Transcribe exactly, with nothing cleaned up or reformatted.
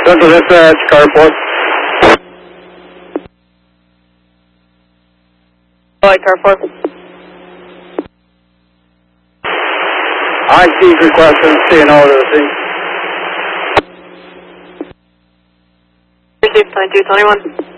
Central Dispatch, car four. Alright, car four. I C requesting C and O to the scene. Received, nine two twenty-one.